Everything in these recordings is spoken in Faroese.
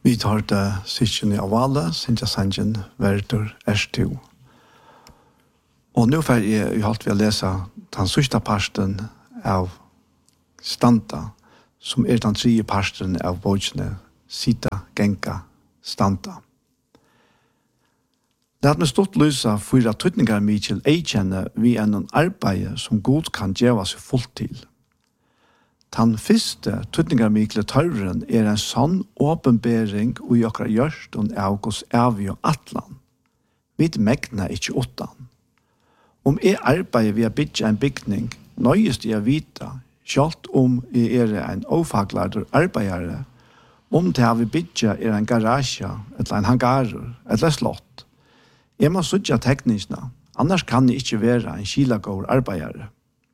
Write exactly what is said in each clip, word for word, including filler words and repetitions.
Vi tar det sikken i avale, Sintja Sanjen, Verdur Erstu. Og nå får jeg jo alt vi lese den sørste parten av Stanta, som er den tredje parten av bøkene Sita, Genka, Stanta. Lad meg stått lyse for at tøtninger Mikkel eikjenne vi er noen arbeid som god kan gjøre seg fullt til. Den første tøtninger Mikkel tørren er en sånn åpenbering og jokkere gjørst og avgås avgjør og atlan. Vi megner ikke åttan. Om jeg arbeider ved å bygge en bygning, nøyest jeg vite, selv om jeg er en ofaglært arbeidere, om det jeg vil bygge er en garasje, eller en hangarer, eller slott. Jeg må sørge teknikkene, annars kan jeg ikke være en kilagård arbeidere.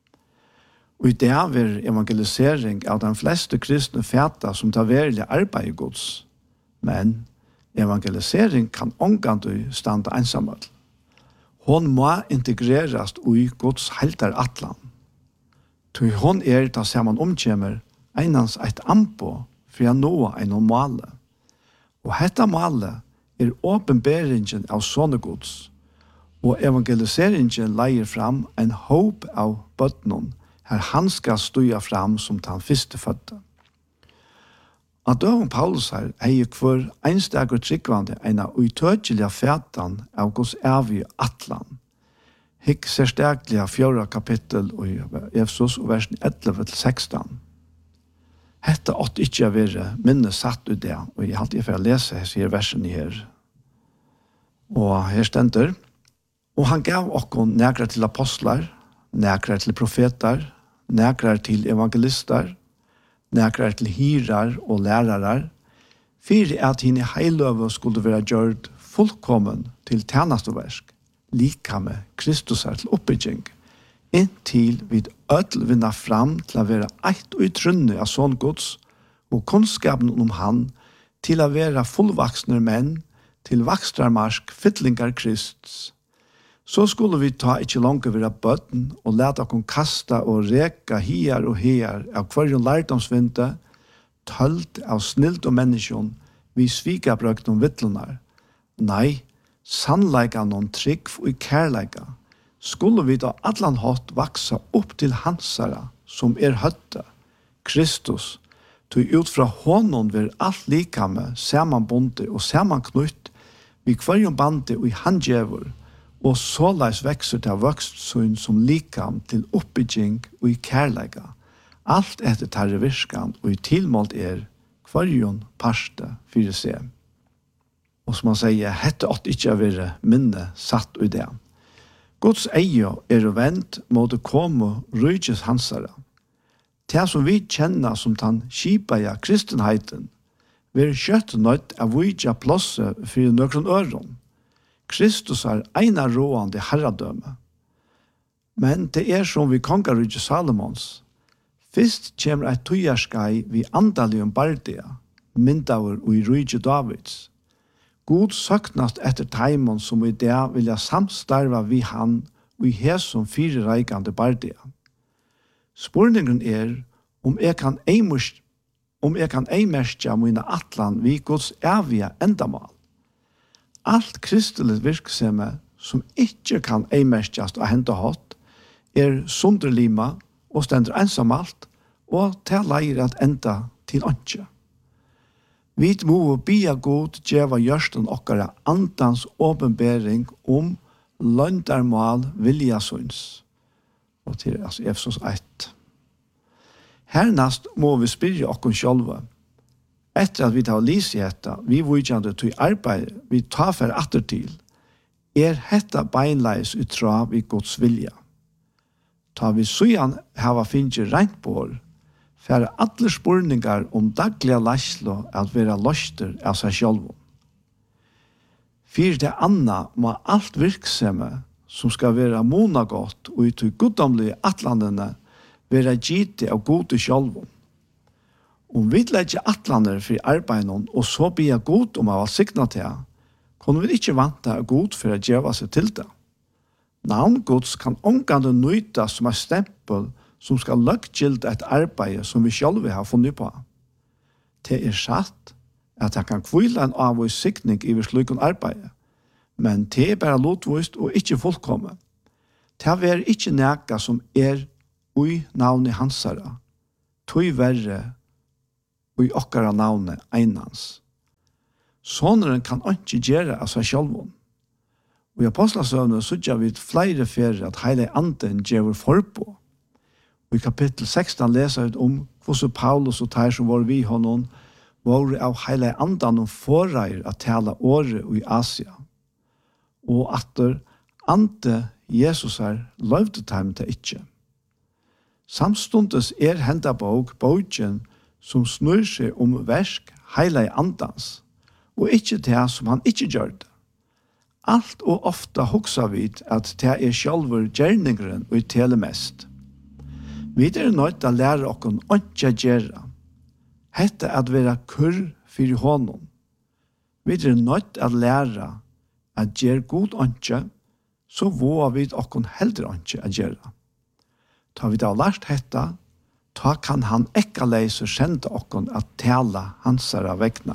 Og i det er evangelisering av de fleste kristne fæta som tar verilig arbeid i Guds. Men evangelisering kan omgående stande ensamhet. Hon må integreras i Guds helter atlan. Til hon er da ser man omkjemmer einans eit ampo for å nå en måle. Og dette måle er åpenberingen av sånne Guds. Og evangeliseringen leier fram en håp av bøtnen her han skal støya fram som den første fødte. At døven Paulus her er hver ensteg og tryggvande en av utødelige fætan av Guds evige atlan. Hikk særstegelig av fjorda kapittel i Efesos og versen elleve til seksten. Hette åtte ikke være minne satt ut det, og jeg halte for å lese her versen her. Og her stender, og han gav okkon nekrar til apostlar, nekrar til profetar, nekrar til evangelister, nekrar til hirar og lærarar, fyrir at henne heiløve skulle være gjørt fullkommen til tjenesteversk, lika med Kristus er til oppbygging, inntil vi ødel vinna fram til å være eit og utrunne av sånn gods, og kunnskapen om han til å være fullvaksne menn, til vakstrarmarsk fytlingar Kristus. Så skulle vi ta ikke langt over bøtten og lete oss kasta og reka her og her av hver lærdomsvinte, tølt av snilt og menneskjon, vi svika brøkt om vittlenar. Nei, sannleika noen trygg og kærleika, skulle vi da allan hatt vaksa opp til hansara, som er høtte, Kristus, tog ut fra honom vil alt likame, samanbundet og samanknutt, vi kvarjon bande og i handjevor, og såleis vekser til vokstsyn som likam til oppbygging og i kærleika. Alt etter tarre virskan og i tilmålt er kvarjon parste fyrir seg. Og som man sier, hette åtte ikke av være minne satt i det. Guds eie er vendt mot å komme rydges hansara. Det som vi kjenner som den kipaja kristenheiten, vi er kjøtt nødt av vidja plåse for nøkron øron. Kristus er ena råande herradømme. Men det er som vi kongar i Salomons. Først kommer et tøyerskai vi andalig om bardia, myndaver og i rydje Davids. God søknast etter teimon som i det vilja samstarva vi han og i hæsum fire reikande bardia. Spurningen er om jeg kan eimust om jeg kan eimerskja mine atlan vi Guds evige endamal. Alt kristelig virksomhet som ikke kan eimerskjast og hente hatt, er sunderlima og stender ensamalt, og til leir at enda til åndsje. Vi må bia god djeva gjørsten okkara andans åpenbering om løndarmal viljasunds. Og til altså, Efesos ett. Hernast må vi spyrja okkon sjálva. Etter at vi tar lysheta, vi vujjande til arbeid vi tar for atter til, er hetta beinleis utra vi Guds vilja. Ta vi sujan hava finnje rent på år, for alle spurningar om dagliga læslo at vera løster av seg sjálvum. Fyr det anna må alt virksame som skal vera monagott og ut i guddomlige atlandene vera gite av gode sjálvum. Om vi legger atlander for arbeiden og så blir god om å signa til, kunne vi ikke vante god for å gjøre seg til det. Navngods kan omgående nøyta som et stempel som skal løggilde et arbeid som vi selv har funnet på. Det er satt at han kan kvila en avvis sikning i slikon arbeid, men det er bare lotvist og ikke fullkomme. Det er ikke neka som er ui navnet hansara, tog verre ui okkara navnet einans. Sånneren kan ikke gjøre av seg sjálvun. Og i Apostlasøvnet sudja vi flere ferier at heile anden gjør forpå. Og i kapittel sekstan leser vi om hvordan Paulus og Teir som var vi honom var av heile andan og forreier at tala året i Asia. Og atter ante Jesus er løvde dem til ikke. Samstundes er henda bok bogen som snur seg om versk heile andans, og ikke det som han ikke gjør det. Alt og ofta hoksa vi at det er sjálfur gjerningren og tele mest. Vi er nødt til å lære okken ikke gjøre. Hette at være kurr for honom. Vi er nødt til å lære at gjøre god ikke, så våger vi okken heldre ikke å gjøre. Ta vi da lært hette, ta kan han ekka leise kjente okken at tala hansara vegna.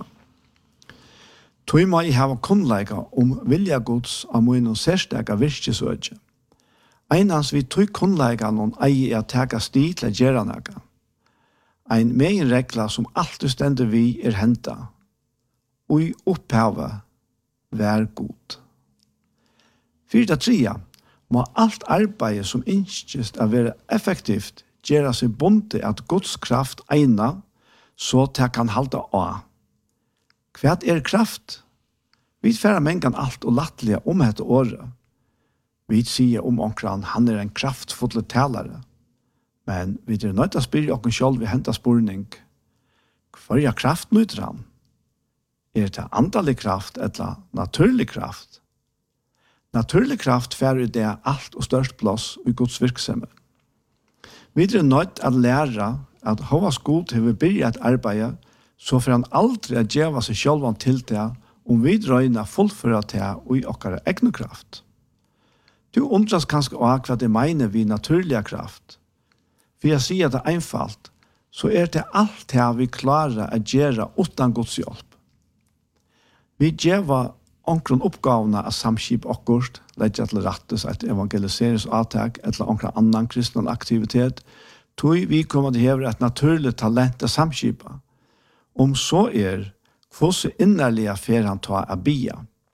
Tøy må jeg hava kunnleika om vilja gods av mine særstega virkesøkje. Einans vi tøy kunnleika noen eie er teka sti til å gjøre nega. Ein megin regla som alltid stender vi er henta. Og i opphavet vær god. Fyrta tria må alt arbeid som innskist å være effektivt gjøre seg bundet at Guds kraft eina, så det kan halda av. Hva er kraft? Vi færer mengan alt og lattelige om dette året. Vi sier om omkran han er en kraftfull talare. Men vi er nødt til å spyrre okken selv ved hentas spurning. Hva er kraft nøyder han? Er det andalig kraft eller naturlig kraft? Naturlig kraft færer det alt og størst plass i Guds virksomhet. Vi er nødt til å lære at hovas god har begynt arbeid, så får han aldri å gjøre seg selv til det om vi drøyner fullføre til og i okkara egne kraft. Du undras kanskje også hva det mener vi naturlige kraft. For jeg sier det einfalt, så er det alt det vi klarer å gjøre uten Guds hjelp. Vi gjør omkring oppgavene av samskip okkurst, legger til rettes et evangeliseringsattak eller omkring annan kristen aktivitet, tog vi kommer til å heve et naturlig talent av samskipet. Om så er, hvordan innerlige fer han ta av bia.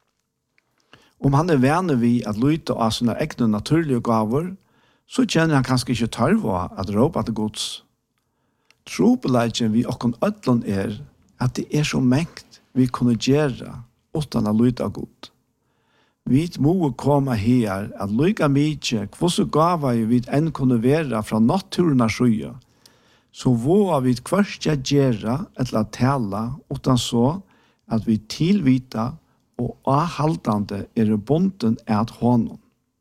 Om han er vene vi at lyte av sine egne naturlige gaver, så kjenner han kanskje ikke tørve at råpe til Guds. Trobeleggjen vi okken ødlån er at det er så mengt vi kunne gjøre utan å lyte av Gud. Vi må komme her at lykke mye hvordan gaver vi enn kunne være fra naturen av skyer, så vågar vi kvørstja gjera eller tala utan så at vi tilvita og avhaldande er bonden at honom.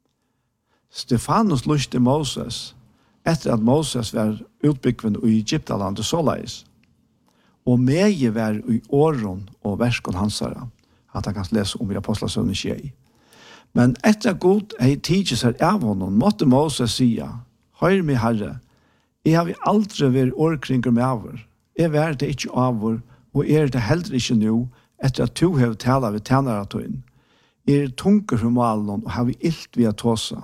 Stefanus lyste Moses etter at Moses var utbyggven i Egyptalandet såleis, og meie var i åren og verskon hansara, at han kan lese om i Apostlasøvnet tjei. Men etter at god hei tidsi seg av honom, måtte Moses sia, «Høyr mi herre, jeg har aldri vært årkringer med avur. Jeg var det ikke avur, og er det heller ikke nå, etter at du har tala ved tænaratøyen. Jeg er tunker for malen, og har vi illt via tåsa.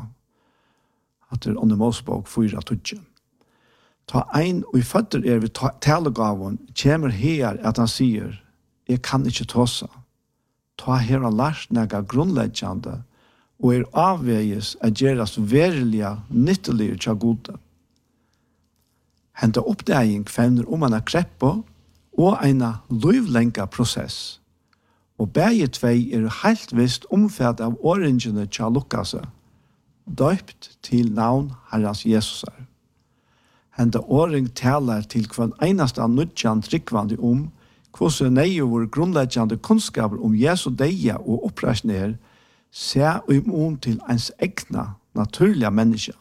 At det er under Mosebok fyra tudje. Ta ein og i føtter er ved talegavun, kommer her at han sier, jeg kan ikke tåsa. Ta her han lært nega grunnleggjande, og er avveges at gjeras verilige, nyttelige tja gode. Henta oppdaging fevner om en kreppo og en løyvlenga prosess. Og begge tvei er helt visst omfatt av åringene tja Lukase, døypt til navn Herrens Jesusar. Henta åring taler til hver eneste nødjan tryggvande om hvordan nei over grunnleggjande kunnskaper om Jesu deia og oppreisner ser imot til ens egna naturliga menneske.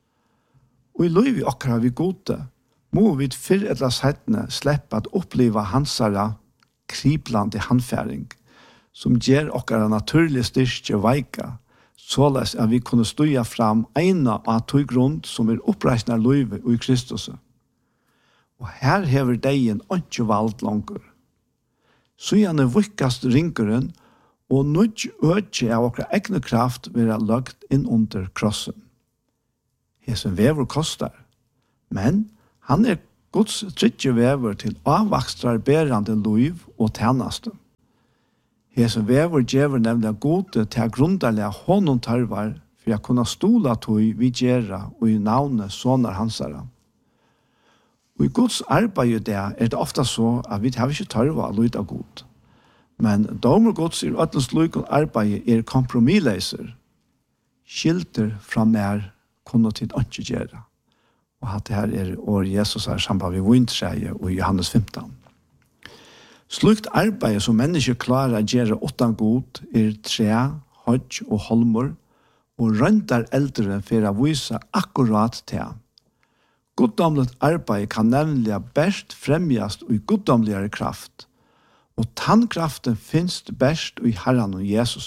Og i løyvi okkara vi gode, må vi fyrr eller settene slippe at oppleva hansara kriblande handfæring, som gjør okkara naturlige styrke veika, såleis at vi kunne stuja fram eina av tog grunn som er oppreisna løyve i Kristus. Og her hever deien ikke valgt langer. så gjerne vikkast ringeren, og nødt øke av okra egne kraft være lagt inn under krossen. Hesen vever kostar, men han er Guds tredje vever til avvakstrar berande liv og tjeneste. Hesen vever djever nemlig gode til grunderlige hånden tarvar for å kunne stola tog vi gjøre og i navnet sånne hansara. Og i Guds arbeid der er det ofte så at vi har ikke tarva å lyde av god. Men domer Guds i ødels lyk og arbeid er kompromisleiser. Skilter fra mer kunne tid ikke gjøre. Og at det her er år Jesus er samband ved vintreie og Johannes femton. Slukt arbeid som mennesker klarer å gjøre åttan god er tre, hodj og holmor, og røntar eldre for å vise akkurat til. Guddomligt arbeid kan nemlig best fremjast i guddomligere kraft, og tannkraften finnes best i Herren og Jesus.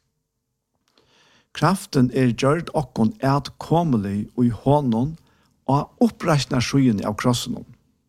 Kraften er gjort okkon etkommelig i hånden og oppreisner skyen av krossen.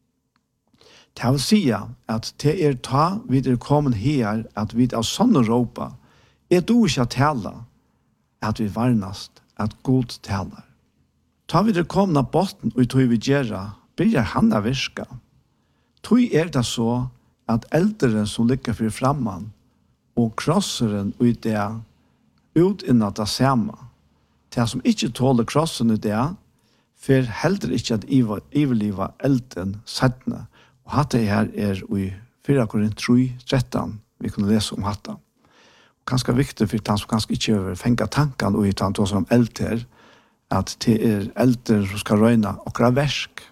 Det vil si at det er ta vi er kommet her at vi av sånne råpa er du ikke tala at vi varnast at god talar. Ta vi er kommet av botten og tog vi gjøre, blir han av virka. Tog er det så at eldre som ligger for framman og krosseren ut det ut innan det samme. Det som ikke tåler krossen ut det for heller ikke at iverliva elden settene. Og hatt det her er i fyra Korint tre tretton vi kunne lese om hatt det. Ganske viktig for han som kanskje ikke har fengt tankene og han tog som eld her, at det er elder som skal røyne okra versk.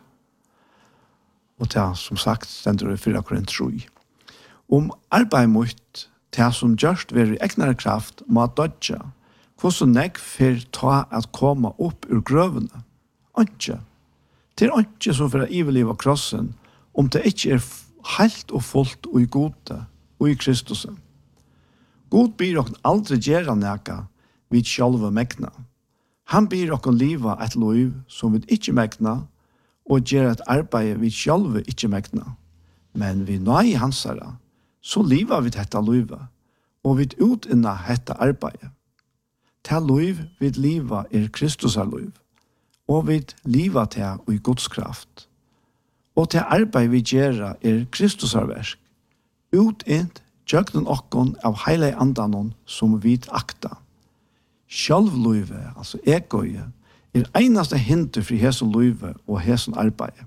Og det som sagt stender i fyra Korint tre. Om arbeid mot det som gjørst ved i egnare kraft må dodja, hvordan nek for ta at komme opp ur grøvene? Anke. Det er anke som for å iverliva krossen om det ikke er helt og fullt og i gode og i Kristus. God byr okken aldri gjøre neka vi sjálva megna. Han byr okken liva et liv som vi ikke megna og gjøre et arbeid vi sjálva ikke megna. Men vi nøy hansara, så liva vi dette livet og vi utinna dette arbeidet. Det liv vi liva er Kristus er liv og vi liva til i Guds kraft. Og til arbeid vi gjør er Kristus er versk. Utint tjøkken okkon av heile andanon som vi akta. Sjálvløyve, altså egoje, er eneste hinder for hesen løyve og hesen arbeid.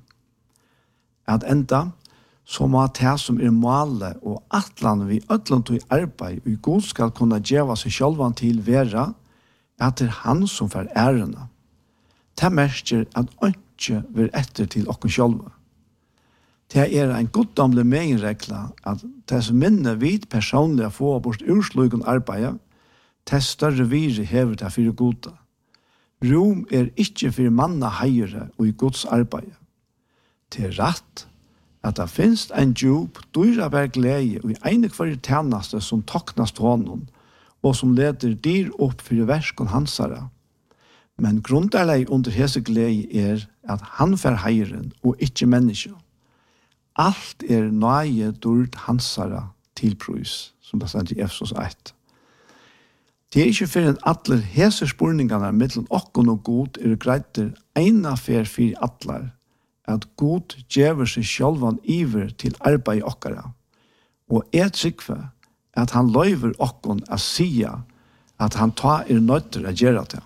At enda, så må det som er male og atlan vi ødlant i arbeid og god skal kunne gjøre seg sjálvan til vera, at det er han som får ærene. Det merker at ikke vil etter til okken sjálva. Det er en goddomlig meginregla at det som minne vid personlig få bort urslugen arbeid, det større vire hever det for goda. Rom er ikke for manna heiere og i Guds arbeid. Det er rett at det finnes en djup, dyraberg glede og i ene hver tjeneste som toknast hånden, og som leder dyr opp for verskon hansara. Men grunderleg under hese glede er at han fer heieren og ikke menneske. Alt er nøye dård hansara tilprøys, som det stender i Efesos ett. Det er ikke for en atler hese spurningene mellom okkon og god er greiter ena fer for atler, at god gjever seg sjálvan iver til arbeid okkara, og er trykve at han løyver okkon a sia at han ta er nøytter a gjera til.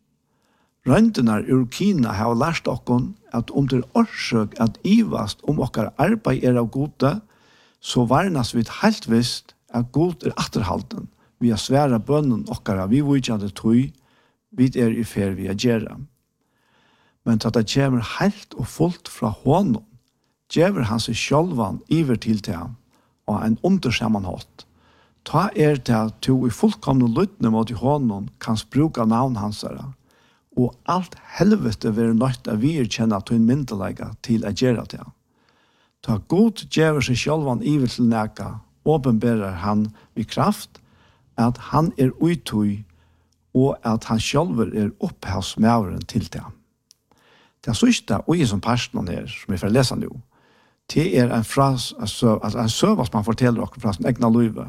Røndenar ur Kina har lært okkon at om det er orsøk at ivast om okkar arbeid er av gode, så varnas vi helt visst at god er atterhalten vi har sværa bønnen okkara vi vujjande tøy vi er i fer vi er gjera. Men at det kommer helt og fullt fra hånden, gjever han seg sjálvan iver til til ham, og en undersammanhått. Ta er til at to i fullkomne lyttene mot i hånden kan bruka navn hansara, og alt helvete vil nødt av vi kjenne til en myndelega til å gjøre til. Ta god gjever seg sjálvan iver til neka, åpenberer han vid kraft, at han er uitøy, og at han sjálver er opphavsmæveren til det. Det er sørste og i som personen her, som vi får lese nå, Det er en fras, altså, altså en søvas man forteller dere fra sin egna liv.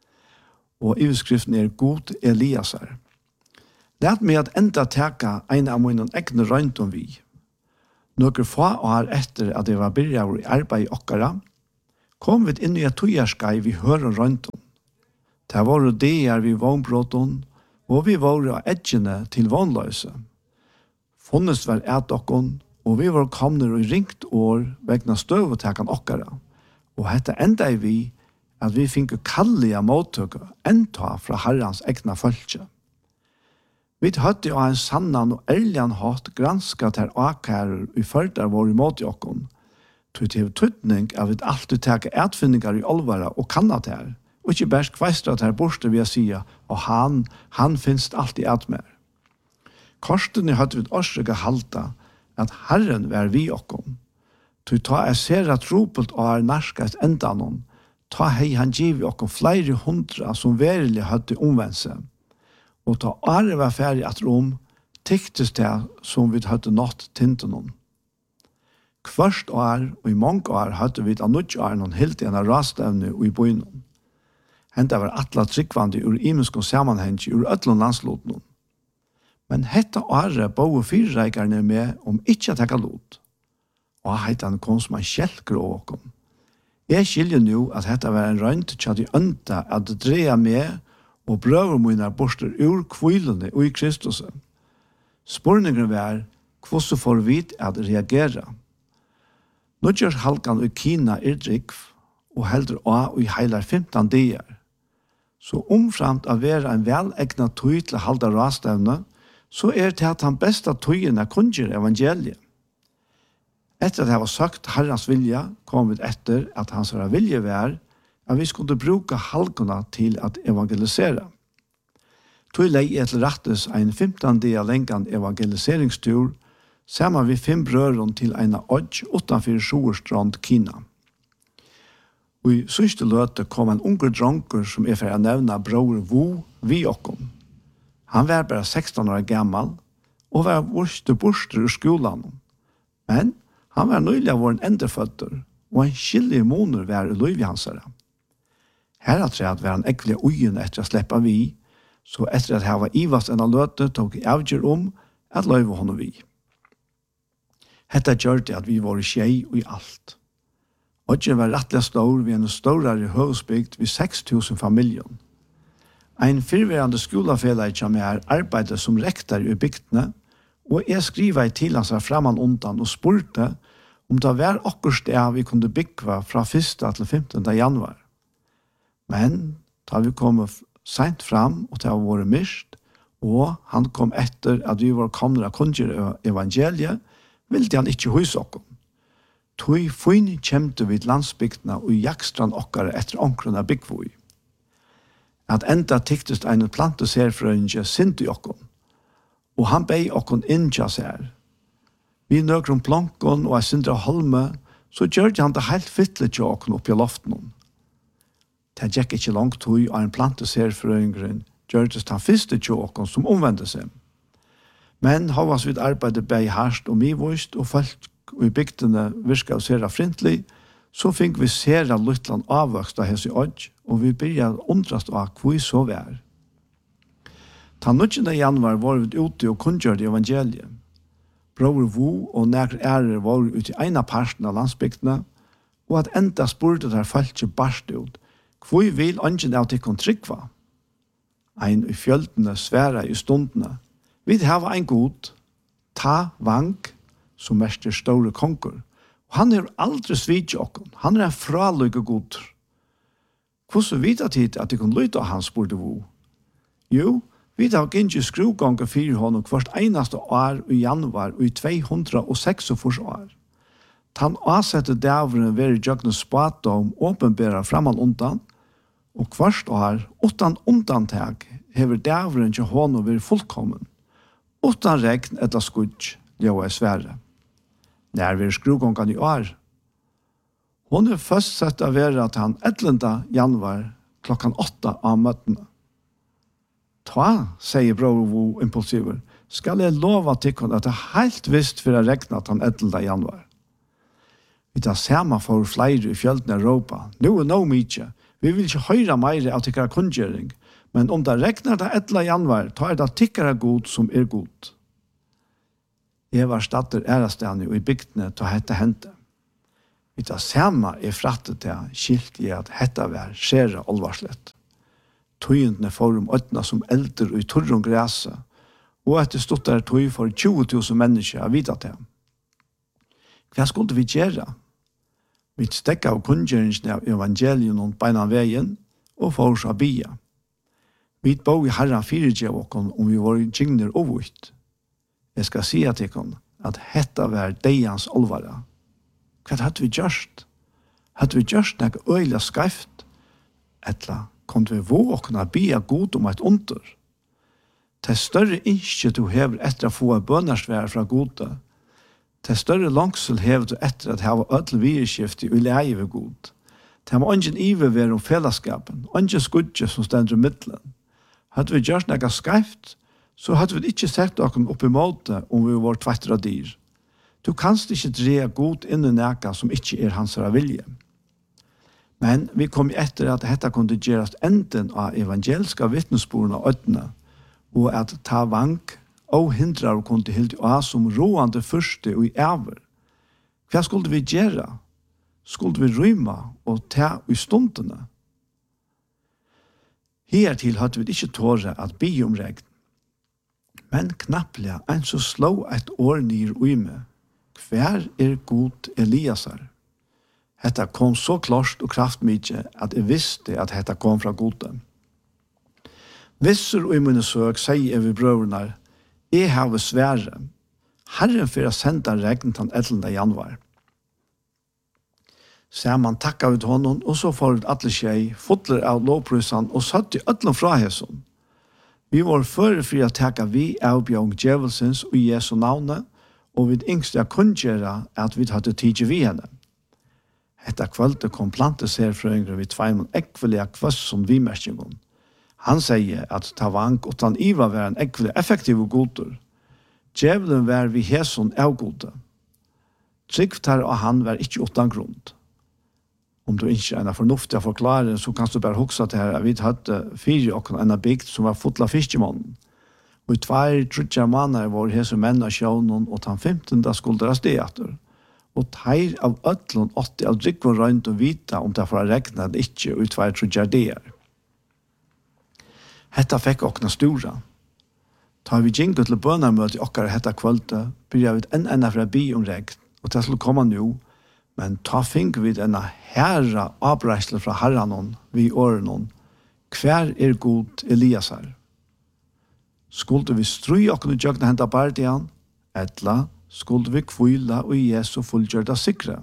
Og utskriften er god Eliasar. Læt meg at enda teka en av mine egne røynt om vi. Noen få år etter at jeg var byrjar i arbeid i okkara, kom vi inn i et tøyerskai vi hører røynt om. Det var det vi vånbråten, og vi var av edgene til vånløse. Funnes var et okkon, og vi var kommet i ringt år vegna støvetekan okkara. Og hette enda vi at vi fikk kallige mottøk enda fra herrans egna følge. Vi hadde jo en sannan og ærlian hatt granska til akærer i førdar vår imot jokken, tog til tøtning av at alltid teka etfinningar i olvara og kanna til, og ikke bæst kveistra til borste vi sier, og han, han finst alltid et mer. Korstene hadde vi årsrika halta at Herren var vi okken, tog ta jeg ser at ropelt og er narskast enda noen, ta hei han giv okken flere hundra som verilig hadde omvendt seg, og ta året var ferdig at rom, tyktes det som vi hadde nått tinten om. Kvørst år, og i mange år, hadde vi av nødt år noen helt igjen av rastevne og i bøynen. Henta var atla tryggvande ur imenskon sammanheng ur ødlån landsloten. Men hetta året bau fyrreikerne med om ikkje å tekka lot. Og heitan kom som en kjelker av åkken. Jeg skiljer nu at hetta var en rønt tja de ønta at dreia med og brøver mine borster ur kvillene og i Kristus. Spurningen var hvordan får vi at reagera. Nå gjør halkan i Kina er drikv og heldur av i heilar femtan dier. Så omframt av være en velegna tøy til å halda rastevne, så er det at han besta tøyene kunngjør evangeliet. Etter at jeg var sagt Herrens vilja, kom vi etter at hans vilje var at vi skulle bruke halkene til at evangelisere. Tøy lei etter rettes en femtan dia lengan evangeliseringstur, sammen vi fem brøren til en odj utenfor Sjoerstrand, Kina. Og i siste løte kom en unge dronker som er for å nevne bror Wu vi okkom. Han var bare sexton år gammal og var vurste borster ur skolan. Men han var nøylig av våren endeføtter, og en skillig måneder var i løyvi hansare. Her at det var en ekvelig ugen etter å slippe vi, så etter at jeg var ivast enn av løte, tok jeg avgjør om at løyve honom vi. Hetta gjør det at vi var i skjei og i alt. Odje var rettelig stor ved en større høvsbygd ved seks tusen familjer. Ein fyrverande skolafellegi som er arbeidet som rektor i bygdene, og jeg skriva i til hans framan undan og spurte om det var akkurat det vi kunne bygge fra første til femtende januar. Men da vi kom sent fram og det var våre mist, og han kom etter at vi var kommet av kunngjør evangeliet, ville han ikke hos oss. Tøy funn kjemte vid landsbygdene og jakstrand okkare etter omkrona byggvoi. At enda tiktest en planteserfrøynge sint i okkon, og han bei okkon innkja seg. Vi nøkker om plankon og er sindra holme, så gjør han det helt fytlet til okkon oppi loften. Det gikk ikke langt tøy av en planteserfrøyngren gjør det han fyrste til okkon som omvendte seg. Men havas vid arbeidet bei harst og mivust og folk og i bygdene virka og sera frintlig, så fikk vi sera luttland avvøkst av hos i odj, og vi begynte å undrast av hvor vi så var. Ta nødgjende januar var vi ute og kunngjørte evangeliet. Bror Wu og nekre ærer var ute i ena parten av landsbygdene, og at enda spurte der folk barst ut, hvor vil ønsken av til kontrykva? Ein i fjöldene sværa i stundene. Vi har ein god, ta vank, som mester store konger. Og han er aldri svitje okken. Han er en fralykke god. Hvordan vet jeg tid at de kunne lytte av han, spurte Wu? Jo, vi har ikke skruganger for honom hvert eneste år i januar og i tvehundraseksogfyrre år. Han avsette dævren ved i jøgne spate om åpenbæra framan undan, og hvert år, utan undantag, hever dævren til honom ved fullkommen, utan regn etter skudj, ljøa i svære. Nær vi skrugongan i år. Hun er først sett av være at han ellevte januar klokkan åtta av møttene. Ta, sier bror Wu impulsiver, skal jeg lova til at det er helt visst for å regne at han ellevte januar. Vi tar samme for flere i fjølden av Europa. Nå er nå mye. Vi vil ikke høre mer av tikkere kunngjøring, men om det regner det etter januar, tar det tikkere god som er god. Jeg var statter ærestene i bygdene til dette hendte. Vi tar samme er frattet til skilt i at dette var skjere alvarslett. Tøyendene får om øtene som elder og i torren græse, og etter stått der tøy for tjue tusen mennesker å vite til. Hva skulle vi gjøre? Vi stekket av kunngjøringen av evangeliet og beina veien, og for oss av bia. Vi bo i Herren fire åkken om vi var gingner og vitt. Jeg skal si til dere at dette var deians olvare. Hva hadde vi gjort? Hadde vi gjort noe øyelig skreft? Etla, kom vi våg å kunne bia god om et under? Det større innskje du hever etter å få bønnersvær fra gode, det større langsel hever du etter at hava ødel virskift i uleie ved god. Det må ingen ive være om fellesskapen, ingen skudje som stender i middelen. Hadde vi gjort noe skreft, så hadde vi ikke sett dere opp i måte om vi var tvettere dyr. Du kanst ikke dreie god inn i noe som ikke er hans vilje. Men vi kom etter at dette kunne gjøres enden av evangeliske vittnesbordene og ødene, og at ta vank og hindrar og kunne helt av som roande første og i æver. Hva skulle vi gjøre? Skulle vi rymme og ta i stundene? Hertil hadde vi ikke tåre at be om regn. Men knapplega en så slå et år nyr uime. Hver er god Eliasar? Hetta kom så klart og kraftmykje at jeg visste at hetta kom fra gode. Visser og i mine søk sier jeg ved brøverne, jeg har svære. Herren for å sende regn til ellevte januar. Så man takka ut honom, og så får alle skjei, fotler av lovprysan, og satt i ødelen fra hessen. Vi var før for å takka vi av bjørn djevelsens og Jesu navnet, og vi yngste kunngjøre at vi hadde tidlig vi henne. Etter kvöldet kom planteserfrøyngre vid tveimen ekvelige kvøss som vi merkjengen. Han sier at ta vank og tan iva var en ekvelig effektiv og goder. Djevelen var vi heson av gode. Tryggtar og han var ikke utan grunn. Om du ikke er en fornuftig å forklare, så kan du bare huske til her. Vi hadde fire og en bygd som var fotla fiskemannen. Og i tvær trutja mannar var hese menn av sjånen, og tan femtende skulle deres det etter. Og teir av ødlån åtti av drikkvån røynt og vita om det får regna eller ikke, og i tvær trutja det er. Hetta fikk okna stora. Ta vi gjengt til bønarmøte i okkar hetta kvölde, byrja vi enn enn fra bi om regn, og det skulle komme nå, men ta fink vi denne herra avreisle fra herranon, vi årenon, hver er god Eliasar. Skulle vi strui okna jøgna henta bardian, etla skulle vi kvila og Jesu fullgjørda sikre.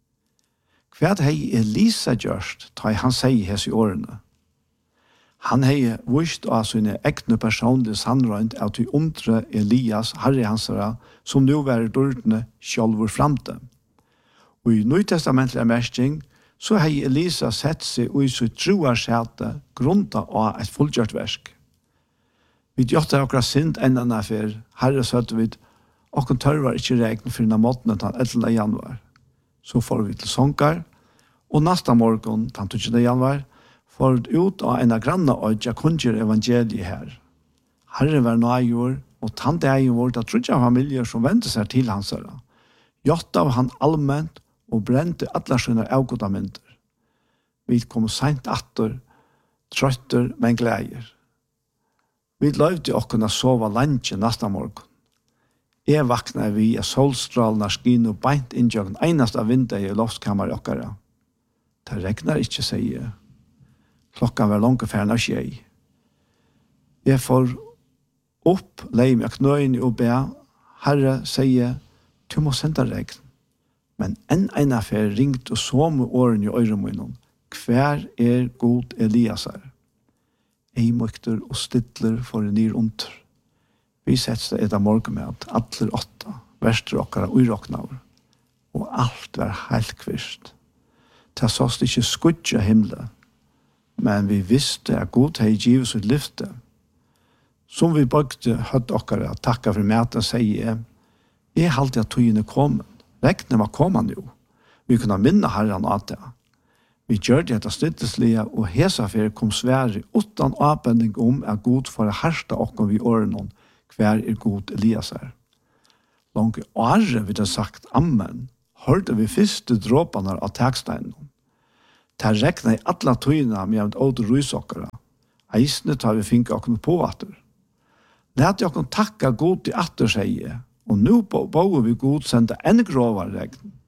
Hva hei Elisa gjørst, ta han seg hes i årene. Han hei vist av sine ekne personlige sannrøynd av til undre Elias, herre hansara, som nå var dårdene sjølver framte. Og i Nytestamentlige mersking, så hei Elisa sett seg i sitt troar skjete grunta av et fullgjørt versk. Vi gjør akkurat sint enn enn affær, herre søtte vi, og tørvar ikke regn for denne måten til ellevte januar. Så får vi til sånkar, og neste morgen, den tjuende januar, får vi ut av en av granna øyja kunngjør evangeliet her. Herre var nøyjord, og tante egen vårt av trudja familier som vendte seg til hans herre. Gjort av han allment, og brente alle sine avgodamenter. Vi kom sent atter, trøtter, men gleder. Vi løyde å kunne sove lenge neste morgen. Jeg vakna vi av solstrålene skin og beint inntjøkken eneste av vinduet i loftkammer i okkara. Det regner ikke, sier jeg. Klokkan var langt færre av skjei. Jeg får opp, leie meg knøyene og be. Herre, sier, du må sende regn. Men enn en affær ringt og så med årene i øyremunnen. Hver er god Eliasar? Ei møkter og stidler for en nyr under. Vi setter etter morgen med at alle åtta, verster okkara uiroknaver. Og alt var helt kvist. Det sås ikke skudja himle. Men vi visste at god hei givet sitt lyfte. Som vi bøkte høtt okkara takka for maten, sier jeg, jeg halte at tøyene kom. Regnet var kommet jo. vi kunne minne herren av det. Vi gjør det etter støtteslige, og hesafer kom svære utan avbending om at god for å herste okkom vi åren hver er god Elias er. Langt åre vi har sagt amen, hørte vi første dråpene av teksteinen. Ta rekna i alla tøyna med et åt rysokkara. Eisne tar vi finke okkom på atter. Lät okkom takka god til atter seie, og nu bør vi god sende en grovare regn.